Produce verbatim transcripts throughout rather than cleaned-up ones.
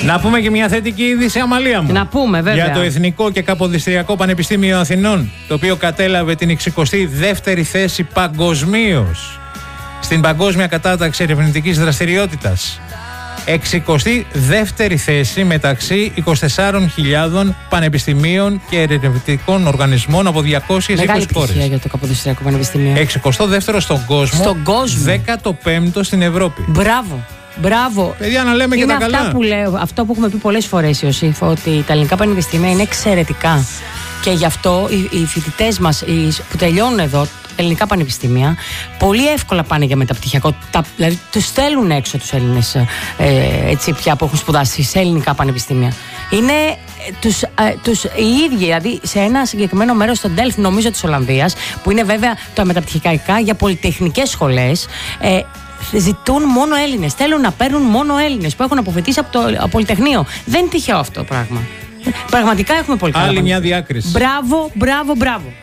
Να πούμε και μια θετική είδηση, Αμαλία μου. Να πούμε, βέβαια. Για το Εθνικό και Καποδιστριακό Πανεπιστήμιο Αθηνών, το οποίο κατέλαβε την εξηκοστή δεύτερη θέση παγκοσμίως στην παγκόσμια κατάταξη ερευνητικής δραστηριότητας. εξηκοστή δεύτερη θέση μεταξύ είκοσι τεσσάρων χιλιάδων πανεπιστημίων και ερευνητικών οργανισμών από διακόσιες είκοσι χώρες. Μεγάλη επιτυχία για το Καποδιστριακό Πανεπιστήμιο. εξηκοστό δεύτερο στον κόσμο, Στον κόσμο. δέκατο πέμπτο στην Ευρώπη. Μπράβο. Μπράβο. Παιδιά, να λέμε είναι και τα αυτά καλά. Που λέω, αυτό που έχουμε πει πολλές φορές, Ιωσήφ, ότι τα ελληνικά πανεπιστήμια είναι εξαιρετικά. Και γι' αυτό οι, οι φοιτητές μας οι, που τελειώνουν εδώ, ελληνικά πανεπιστήμια, πολύ εύκολα πάνε για μεταπτυχιακό. Τα, δηλαδή, τους στέλνουν έξω τους Έλληνες ε, έτσι, πια που έχουν σπουδάσει σε ελληνικά πανεπιστήμια. Είναι ε, τους, ε, τους οι ίδιοι, δηλαδή σε ένα συγκεκριμένο μέρος στο Delft, νομίζω της Ολλανδίας, που είναι βέβαια τα μεταπτυχιακά για πολυτεχνικές σχολές. Ε, Ζητούν μόνο Έλληνες. Θέλουν να παίρνουν μόνο Έλληνες που έχουν αποφοιτήσει από το από Πολυτεχνείο. Δεν είναι τυχαίο αυτό το πράγμα. Πραγματικά έχουμε πολύ καλά. Άλλη μια διάκριση. Μπράβο, μπράβο, μπράβο.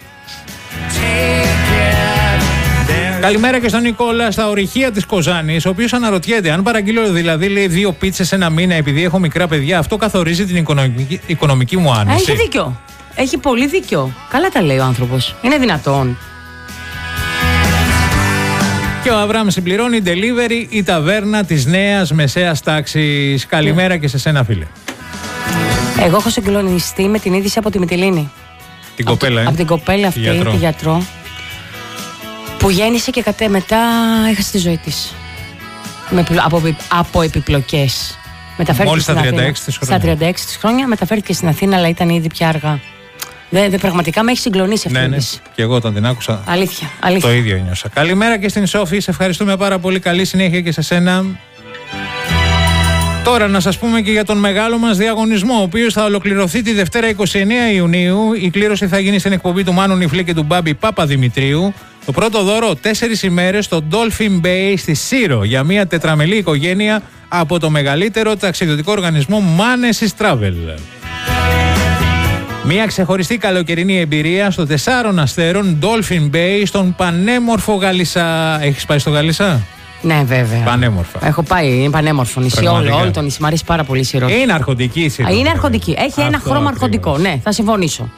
Καλημέρα και στον Νικόλα στα ορυχεία της Κοζάνης, ο οποίος αναρωτιέται αν παραγγείλω δηλαδή λέει δύο πίτσες ένα μήνα επειδή έχω μικρά παιδιά, αυτό καθορίζει την οικονομική, οικονομική μου άνεση. Έχει δίκιο. Έχει πολύ δίκιο. Καλά τα λέει ο άνθρωπος. Είναι δυνατόν. Και ο Αβραάμ συμπληρώνει delivery η ταβέρνα της νέας μεσαίας τάξης. Καλημέρα και σε σένα, φίλε. Εγώ έχω συγκλονιστεί με την είδηση από τη Μυτιλήνη. Την από κοπέλα, ε. Από την κοπέλα αυτή, γιατρό. τη γιατρό, που γέννησε και κατέ μετά έχασε τη ζωή της. Με, από, από επιπλοκές. Μόλις στα τριάντα έξι της χρόνια. Στα τριάντα έξι της χρόνια μεταφέρθηκε στην Αθήνα, αλλά ήταν ήδη πια αργά. Δε, δε, πραγματικά με έχει συγκλονίσει αυτή η ναι, είδηση. Ναι, και εγώ όταν την άκουσα. Αλήθεια, αλήθεια. Το ίδιο νιώσα. Καλημέρα και στην Σόφη. Σε ευχαριστούμε πάρα πολύ. Καλή συνέχεια και σε σένα. Τώρα να σας πούμε και για τον μεγάλο μας διαγωνισμό, ο οποίος θα ολοκληρωθεί τη Δευτέρα είκοσι εννέα Ιουνίου. Η κλήρωση θα γίνει στην εκπομπή του Μάνου Νιφλή και του Μπάμπη Παπαδημητρίου. Το πρώτο δώρο, τέσσερις ημέρες στο Dolphin Bay στη Σύρο για μια τετραμελή οικογένεια από το μεγαλύτερο ταξιδιωτικό οργανισμό Manesis Travel. Μια ξεχωριστή καλοκαιρινή εμπειρία στο τεσσάρων αστέρων Dolphin Bay στον πανέμορφο Γαλισσά. Έχεις πάει στο Γαλισσά? Ναι, βέβαια. Πανέμορφα. Έχω πάει, είναι πανέμορφο νησί. Όλο, όλο το νησί μου αρέσει πάρα πολύ η Σύρο. Είναι αρχοντική η Σύρο. Είναι αρχοντική. Έχει αυτό ένα χρώμα ακριβώς. αρχοντικό. Ναι, θα συμφωνήσω.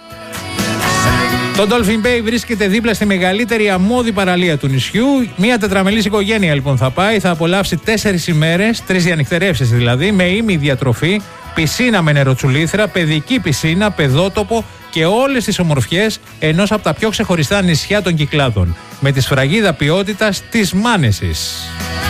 Το Dolphin Bay βρίσκεται δίπλα στη μεγαλύτερη αμμώδη παραλία του νησιού. Μια τετραμελής οικογένεια λοιπόν θα πάει, θα απολαύσει τέσσερις ημέρες, τρεις διανυκτερεύσεις δηλαδή, με ήμι διατροφή, πισίνα με νεροτσουλήθρα, παιδική πισίνα, παιδότοπο και όλες τις ομορφιές ενός από τα πιο ξεχωριστά νησιά των Κυκλάδων, με τη σφραγίδα ποιότητας της Manesis.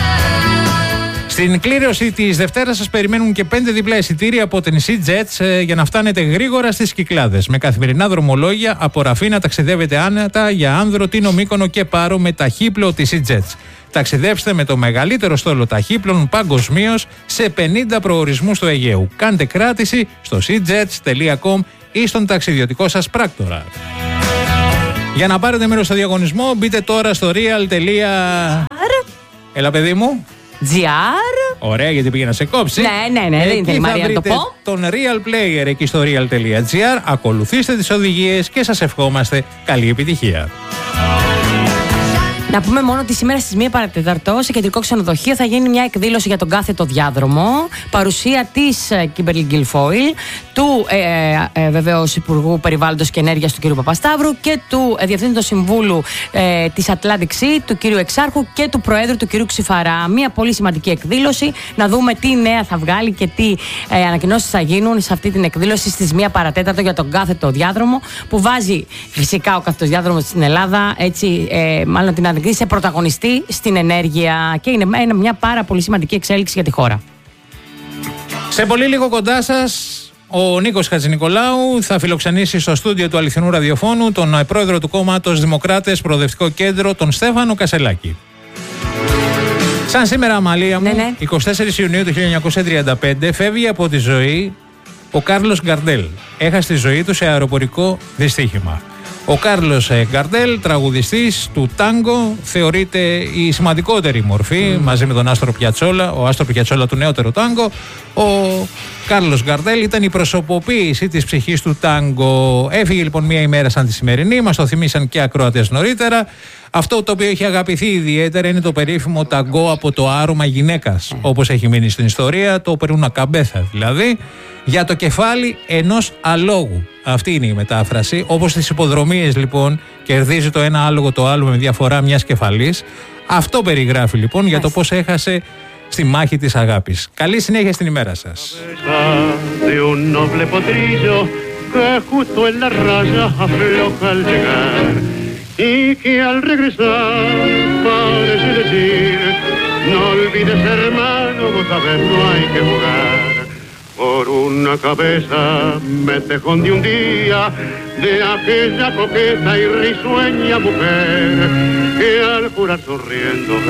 Στην κλήρωση της Δευτέρας σας περιμένουν και πέντε διπλά εισιτήρια από την SeaJets ε, για να φτάνετε γρήγορα στις Κυκλάδες. Με καθημερινά δρομολόγια από Ραφίνα ταξιδεύετε άνετα για Άνδρο, Τίνο, Μύκονο και Πάρο με ταχύπλο της SeaJets. Ταξιδέψτε με το μεγαλύτερο στόλο ταχύπλων παγκοσμίως σε πενήντα προορισμούς του Αιγαίου. Κάντε κράτηση στο seajets τελεία com ή στον ταξιδιωτικό σας πράκτορα. Για να πάρετε μέρος στο διαγωνισμό μπείτε τώρα στο real. Έλα παιδί μου. τζι αρ. Ωραία, γιατί πήγε να σε κόψει. Ναι, ναι, ναι, δεν ήθελε η Μαρία να το πω. Τον Real Player εκεί στο real τελεία gr. Ακολουθήστε τις οδηγίες και σας ευχόμαστε καλή επιτυχία. Να πούμε μόνο ότι σήμερα στις μία παρατέταρτο σε κεντρικό ξενοδοχείο θα γίνει μια εκδήλωση για τον κάθετο διάδρομο. Παρουσία της Κίμπερλι Γκιλφόιλ, του ε, ε, βεβαίως Υπουργού Περιβάλλοντος και Ενέργειας του κ. Παπασταύρου και του ε, Διευθύνοντος Συμβούλου ε, της Atlantic Sea, του κ. Εξάρχου και του Προέδρου του κ. Ξηφαρά. Μια πολύ σημαντική εκδήλωση. Να δούμε τι νέα θα βγάλει και τι ε, ανακοινώσεις θα γίνουν σε αυτή την εκδήλωση στις μία παρατέταρτο για τον κάθετο διάδρομο, που βάζει φυσικά ο κάθετος διάδρομος στην Ελλάδα, έτσι, ε, μάλλον την σε πρωταγωνιστή στην ενέργεια, και είναι μια πάρα πολύ σημαντική εξέλιξη για τη χώρα. Σε πολύ λίγο κοντά σας ο Νίκος Χατζηνικολάου θα φιλοξενήσει στο στούντιο του Αληθινού Ραδιοφώνου τον πρόεδρο του κόμματος Δημοκράτες Προοδευτικό Κέντρο, τον Στέφανο Κασελάκη. Σαν σήμερα, Αμαλία μου, ναι, ναι. εικοστή τέταρτη Ιουνίου του χίλια εννιακόσια τριάντα πέντε φεύγει από τη ζωή ο Κάρλος Γκαρντέλ. Έχασε τη ζωή του σε αεροπορικό δυστύχημα. Ο Κάρλος Γκαρντέλ, τραγουδιστής του τάγκο, θεωρείται η σημαντικότερη μορφή mm. μαζί με τον Άστρο Πιατσόλα, ο Άστρο Πιατσόλα του νεότερου τάγκο. Ο Κάρλος Γκαρδέλ ήταν η προσωποποίηση της ψυχής του τάγκο. Έφυγε λοιπόν μια ημέρα σαν τη σημερινή, μας το θυμήσαν και ακροατές νωρίτερα. Αυτό το οποίο έχει αγαπηθεί ιδιαίτερα είναι το περίφημο ταγκό από το άρωμα γυναίκας, όπως έχει μείνει στην ιστορία, το περούνα καμπέθα δηλαδή, για το κεφάλι ενός αλόγου. Αυτή είναι η μετάφραση. Όπως στις υποδρομίες λοιπόν κερδίζει το ένα άλογο το άλλο με διαφορά μιας κεφαλής. Αυτό περιγράφει λοιπόν για το πώς έχασε στη μάχη της αγάπης. Καλή συνέχεια στην ημέρα σας. Y que al regresar parece decir, no olvides hermano, vos sabés no hay que jugar. Por una cabeza me tejón de un día de aquella coqueta y risueña mujer que al jurar sonriendo